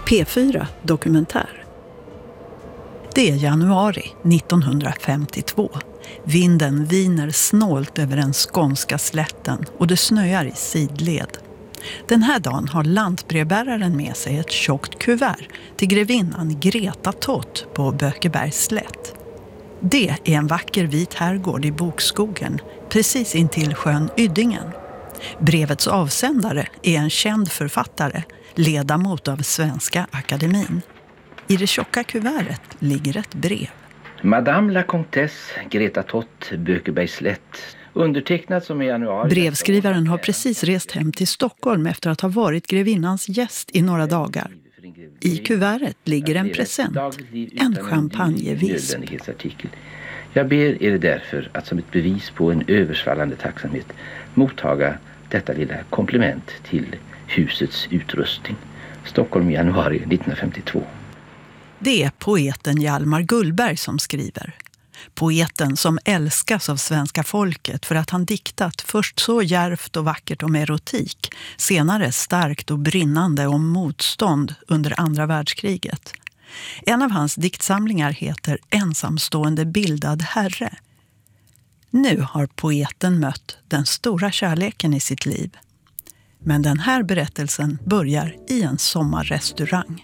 P4 Dokumentär. Det är januari 1952. Vinden viner snålt över den skånska slätten och det snöar i sidled. Den här dagen har lantbrevbäraren med sig ett tjockt kuvert till grevinnan Greta Tott på Bökebergs slätt. Det är en vacker vit herrgård i bokskogen, precis intill sjön Yddingen. Brevets avsändare är en känd författare, ledamot av Svenska Akademin. I det tjocka kuvertet ligger ett brev. Madame la Comtesse Greta Tott, Bökebergs slätt. Undertecknat som i januari. Brevskrivaren har precis rest hem till Stockholm efter att ha varit grevinnans gäst i några dagar. I kuvertet ligger en present, en champagnevisp. Jag ber er därför att som ett bevis på en översvallande tacksamhet mottaga detta lilla komplement till husets utrustning. Stockholm, januari 1952. Det är poeten Hjalmar Gullberg som skriver. Poeten som älskas av svenska folket för att han diktat först så djärvt och vackert om erotik, senare starkt och brinnande om motstånd under andra världskriget. En av hans diktsamlingar heter Ensamstående bildad herre. Nu har poeten mött den stora kärleken i sitt liv. Men den här berättelsen börjar i en sommarrestaurang.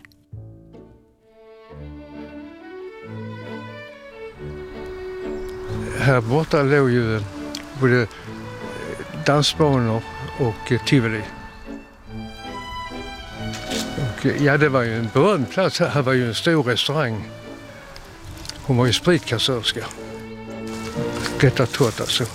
Här borta låg ju både dansbanor och tivoli. Och ja, det var ju en berömd plats. Här var ju en stor restaurang. Hon var ju spritkassörska. Greta Tott alltså.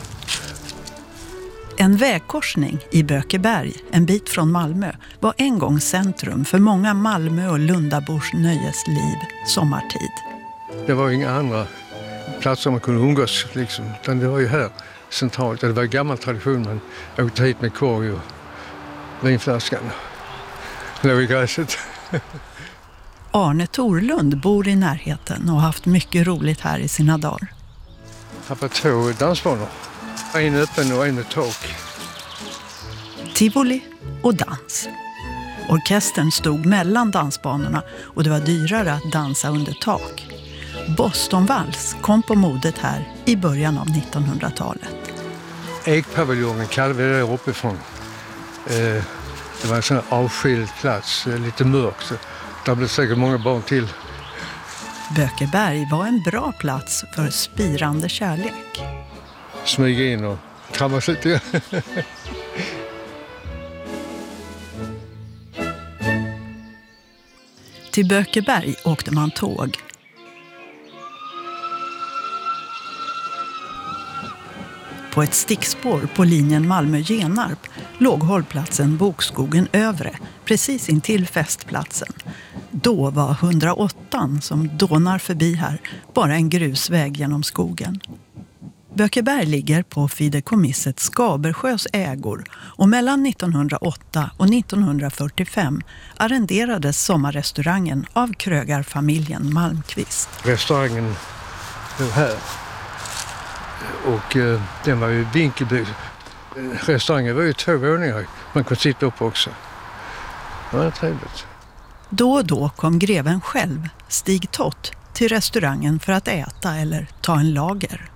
En vägkorsning i Bökeberg, en bit från Malmö, var en gång centrum för många Malmö- och Lundabors nöjesliv sommartid. Det var inga andra platser man kunde umgås liksom, utan det var ju här centralt. Det var en gammal tradition, man åkte hit med korg och vinflaskan. Låg i gräset. Arne Torlund bor i närheten och har haft mycket roligt här i sina dagar. Här var 2 dansbanor. En öppen och en med tak. Tivoli och dans. Orkestern stod mellan dansbanorna och det var dyrare att dansa under tak. Bostonvals kom på modet här i början av 1900-talet. Ekpaviljongen kallade vi det där uppifrån. Det var en sån här avskild plats, lite mörk. Så där blev säkert många barn till. Bökeberg var en bra plats för spirande kärlek. Smyga in och kramas lite. Till Bökeberg åkte man tåg. På ett stickspår på linjen Malmö-Genarp låg hållplatsen Bokskogen Övre, precis intill festplatsen. Då var 108 som dånar förbi här bara en grusväg genom skogen. Bökeberg ligger på fideikommisset Skabersjös ägor och mellan 1908 och 1945 arrenderades sommarrestaurangen av krögarfamiljen Malmqvist. Restaurangen var här. Och den var ju vinkelbyggd. Restaurangen var ju 2 våningar. Man kunde sitta upp också. Det var trevligt. Då och då kom greven själv, Stig Tott, till restaurangen för att äta eller ta en lager.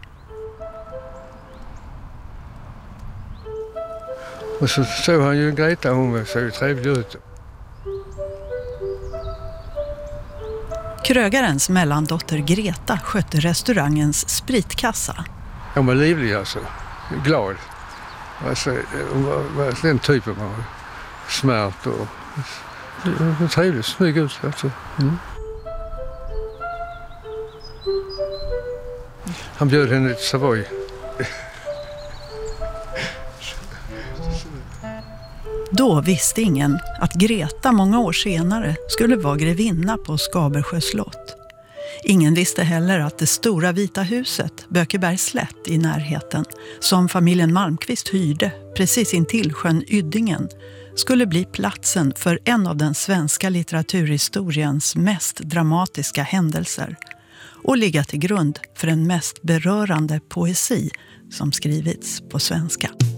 Och så såg han ju Greta, hon såg ju trevlig ut. Krögarens mellandotter Greta skötte restaurangens spritkassa. Hon var livlig alltså, glad. Alltså, hon var den typen av smärt och trevligt, snygg ut. Alltså. Mm. Han bjöd henne till Savoy. Då visste ingen att Greta många år senare skulle vara grevinna på Skabersjö slott. Ingen visste heller att det stora vita huset, Bökebergs slätt i närheten, som familjen Malmqvist hyrde precis intill sjön Yddingen, skulle bli platsen för en av den svenska litteraturhistoriens mest dramatiska händelser och ligga till grund för den mest berörande poesi som skrivits på svenska.